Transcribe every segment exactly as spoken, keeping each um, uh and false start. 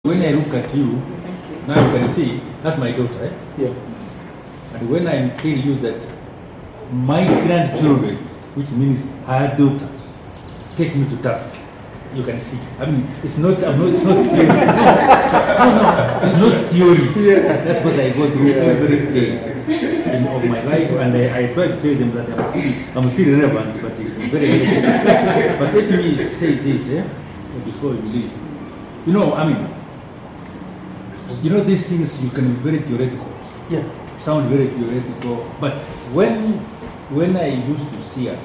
When I look at you, now you can see, that's my daughter, eh? Yeah. And when I tell you that my grandchildren, which means her daughter, take me to task, you can see. I mean, it's not, I'm not it's not theory. No, no, no, it's not theory. Yeah. That's what I go through yeah. every day in, of my life, and I, I try to tell them that I'm still, I'm still relevant, but it's very, very difficult. But let me say this, eh, before you leave. You know, I mean, you know, these things you can be very theoretical. Yeah. Sound very theoretical. But when when I used to see her,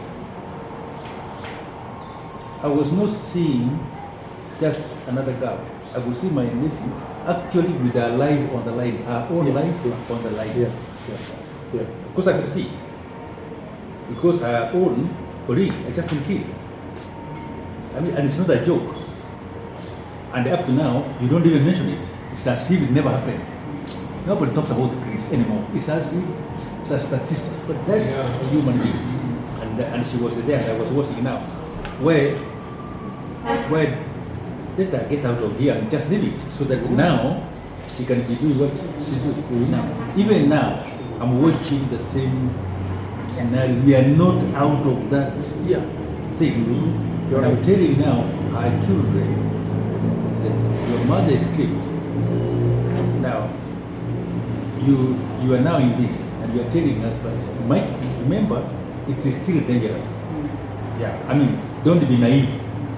I was not seeing just another girl. I would see my nephew actually with her life on the line, her own yeah. life yeah. on the line. Yeah. Yeah. Yeah. Because I could see it. Because her own colleague had just been killed. I mean, and it's not a joke. And up to now, you don't even mention it. It's as if it never happened. Nobody talks about Chris anymore. It's as if it's a statistic. But that's yeah. a human being. And, and she was there, and I was watching now. Where, where, let her get out of here and just leave it. So that mm-hmm. now, she can be doing what she does. Mm-hmm. Now, even now, I'm watching the same scenario. We are not out of that yeah. thing. Mm-hmm. And I'm telling you now, our children, that your mother escaped. Now, you you are now in this, and you are telling us, but Mike, remember, it is still dangerous. Yeah, I mean, don't be naive.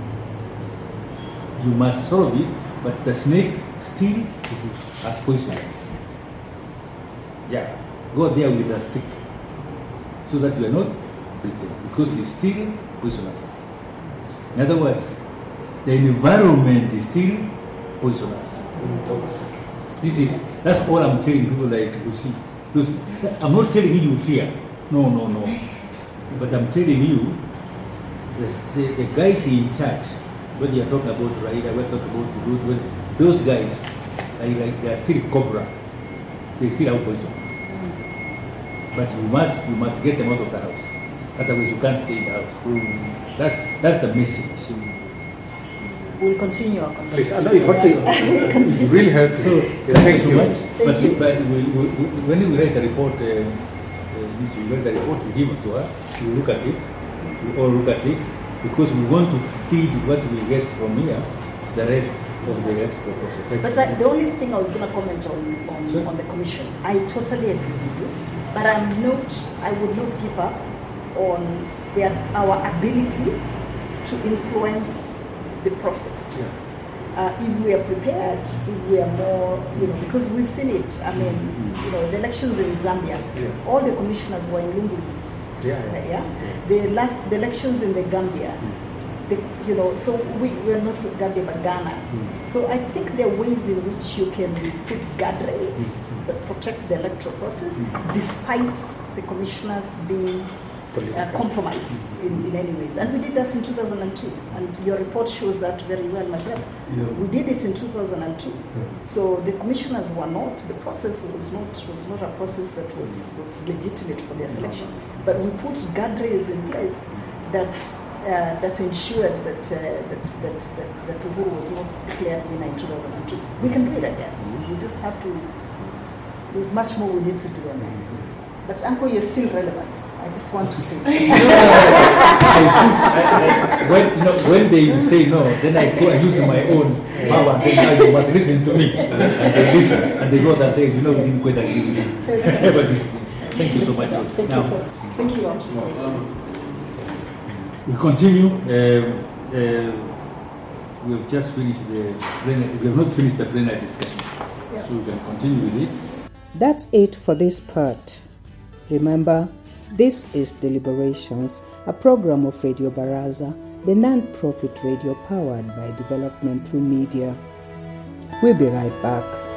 You must solve it, but the snake still has poisons. Yeah, go there with a stick, so that you are not bitten, because it's still poisonous. In other words, the environment is still poisonous. This is, that's all I'm telling people like Lucy. Lucy, I'm not telling you you fear. No, no, no. But I'm telling you, the, the, the guys in charge, when you're talking about Raida, we're talking about Ruth, those guys, are like, they are still cobra. They still have poison. But you must, you must get them out of the house. Otherwise you can't stay in the house. Mm. That's, that's the message. We'll continue our conversation. No, it really helps. So, yeah, thank you so much. Thank but you. but we, we, we, when we write a report, uh, uh, we write the report, we give it to her, we look at it, we all look at it, because we want to feed what we get from here, the rest of the electrical process. But that, the only thing I was going to comment on on, Sure. on the commission, I totally agree with you, but I'm not, I would not give up on their, our ability to influence the process. Yeah. Uh, if we are prepared, if we are more, you know, because we've seen it. I mean, mm-hmm. you know, the elections in Zambia, yeah. all the commissioners were in Lungu's. Yeah, Uh, yeah. yeah. yeah. The last, the elections in the Gambia, Mm. the, you know, so we we're not Gambia but Ghana. Mm. So I think there are ways in which you can put guardrails Mm. that protect the electoral process, Mm. despite the commissioners being Uh, compromised in, in any ways. And we did that in two thousand two. And your report shows that very well, my brother. Yeah. We did it in two thousand two. Yeah. So the commissioners were not, the process was not was not a process that was, was legitimate for their selection. But we put guardrails in place that uh, that ensured that, uh, that, that, that, that Uhuru was not declared winner in two thousand two. We can do it again. We just have to, there's much more we need to do on that. But Uncle, you're still relevant. I just want to say. I put, I, I, when, you know, when they say no, then I go and use my own power and say, now you must listen to me. And they listen. And they go and say, you know, we didn't quite agree with you. But it's, thank you so much. Thank now, you, sir. Thank you all. we continue. Um, uh, we have just finished the plenary, we have not finished the plenary discussion. Yeah. So we can continue with it. That's it for this part. Remember, this is Deliberations, a program of Radio Baraza, the non-profit radio powered by Development Through Media. We'll be right back.